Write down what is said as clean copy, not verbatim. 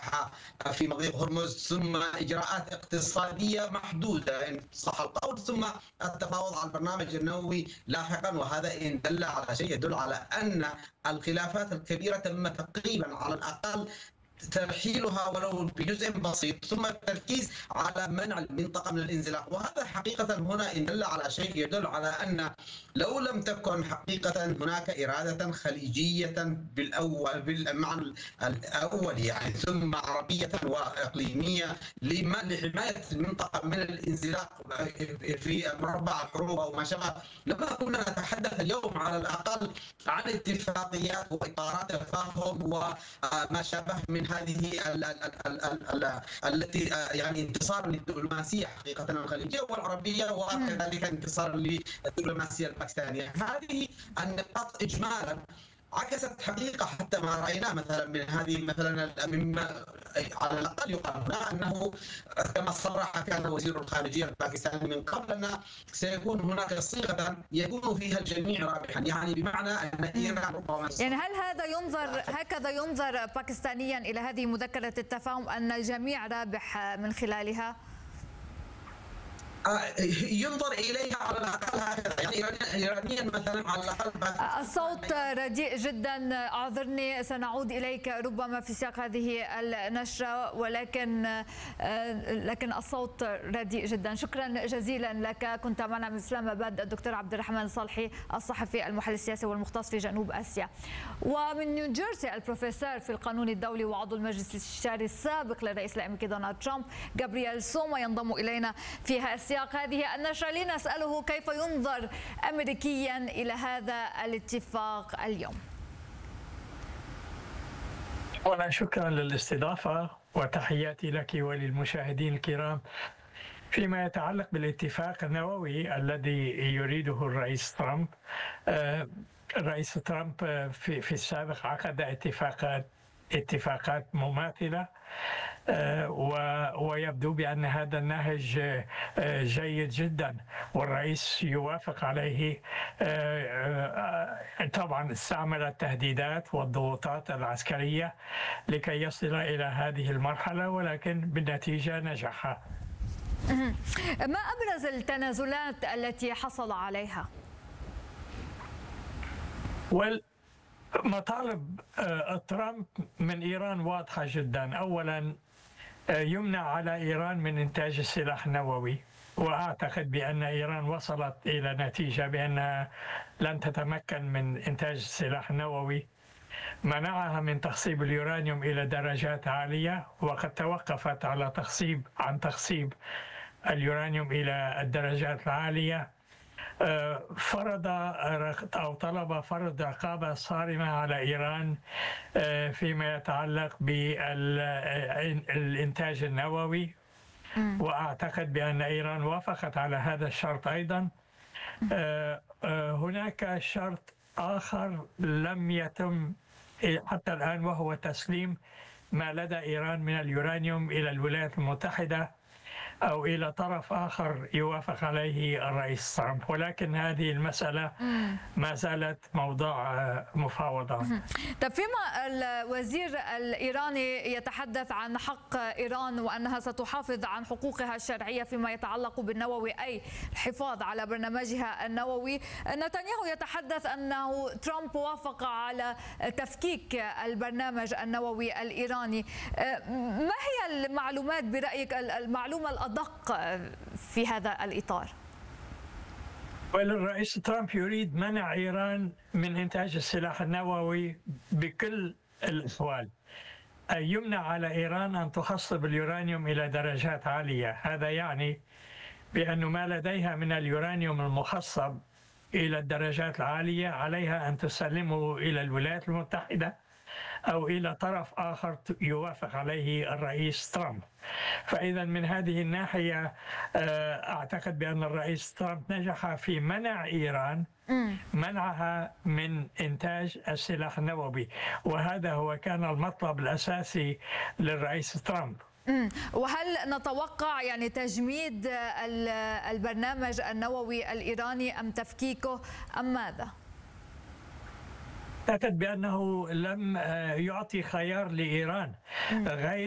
الأسلحة في مضيق هرمز، ثم إجراءات اقتصادية محدودة إن صح القول، ثم التفاوض على البرنامج النووي لاحقا. وهذا إن دل على شيء يدل على أن الخلافات الكبيرة تم تقريبا على الأقل ترحيلها ولو بجزء بسيط، ثم التركيز على منع المنطقة من الانزلاق. وهذا حقيقة هنا إن دل على شيء يدل على أن لو لم تكن حقيقة هناك إرادة خليجية بالمعنى الأول يعني، ثم عربية وإقليمية لحماية المنطقة من الانزلاق في مربع الحروب أو ما شابه، لما كنا نتحدث اليوم على الأقل عن اتفاقيات وإطارات تفاهم وما شابه من هذه التي يعني انتصار للدبلوماسية حقيقة الخليجية والعربية، وكذلك انتصار للدبلوماسية الباكستانية. هذه النقاط إجمالا عكست حقيقة حتى ما رأيناه مثلا من هذه مثلا مما على الأقل يقال هنا أنه كما صرح كان وزير الخارجية الباكستاني من قبل أن سيكون هناك صيغة يكون فيها الجميع رابحا، يعني بمعنى أن إيران ربما يعني هل هذا ينظر هكذا ينظر باكستانيا إلى هذه مذكرة التفاهم أن الجميع رابح من خلالها؟ ينظر اليها على الاقل هكذا، يعني ايرانيا مثلا على الاقل. الصوت رديء جدا، اعذرني سنعود اليك ربما في سياق هذه النشره، لكن الصوت رديء جدا. شكرا جزيلا لك، كنت معنا من اسلام اباد الدكتور عبد الرحمن صالحي الصحفي المحلل السياسي والمختص في جنوب اسيا. ومن نيوجيرسي البروفيسور في القانون الدولي وعضو المجلس الاستشاري السابق للرئيس الامريكي دونالد ترامب جابرييل سوما ينضم الينا في سياق هذه النشرة لنسأله كيف ينظر أمريكيا إلى هذا الاتفاق اليوم. أولا شكرا للاستضافة وتحياتي لك وللمشاهدين الكرام. فيما يتعلق بالاتفاق النووي الذي يريده الرئيس ترامب، الرئيس ترامب في السابق عقد اتفاقات مماثلة، ويبدو بأن هذا النهج جيد جدا والرئيس يوافق عليه. طبعا استعمل التهديدات والضغوطات العسكرية لكي يصل إلى هذه المرحلة، ولكن بالنتيجة نجح. ما أبرز التنازلات التي حصل عليها؟ مطالب ترامب من إيران واضحة جدا. أولا يمنع على إيران من إنتاج السلاح النووي، وأعتقد بأن إيران وصلت إلى نتيجة بأنها لن تتمكن من إنتاج السلاح النووي. منعها من تخصيب اليورانيوم إلى درجات عالية، وقد توقفت عن تخصيب اليورانيوم إلى الدرجات العالية. فرض أو طلب فرض رقابة صارمة على إيران فيما يتعلق بالإنتاج النووي، وأعتقد بأن إيران وافقت على هذا الشرط أيضا. هناك شرط آخر لم يتم حتى الآن، وهو تسليم ما لدى إيران من اليورانيوم إلى الولايات المتحدة أو إلى طرف آخر يوافق عليه الرئيس ترامب، ولكن هذه المسألة ما زالت موضوع مفاوضة. طيب، فيما الوزير الإيراني يتحدث عن حق إيران وأنها ستحافظ عن حقوقها الشرعية فيما يتعلق بالنووي، أي الحفاظ على برنامجها النووي، نتنياهو يتحدث أنه ترامب وافق على تفكيك البرنامج النووي الإيراني. ما هي المعلومات برأيك، المعلومة الأدق في هذا الإطار؟ الرئيس ترامب يريد منع إيران من إنتاج السلاح النووي بكل الأحوال. يمنع على إيران أن تخصب اليورانيوم إلى درجات عالية. هذا يعني بأن ما لديها من اليورانيوم المخصب إلى الدرجات العالية عليها أن تسلمه إلى الولايات المتحدة أو إلى طرف آخر يوافق عليه الرئيس ترامب. فإذا من هذه الناحية أعتقد بأن الرئيس ترامب نجح في منع إيران، منعها من إنتاج السلاح النووي، وهذا هو كان المطلب الأساسي للرئيس ترامب. وهل نتوقع يعني تجميد البرنامج النووي الإيراني أم تفكيكه أم ماذا؟ أعتقد بأنه لم يعطي خيار لإيران غير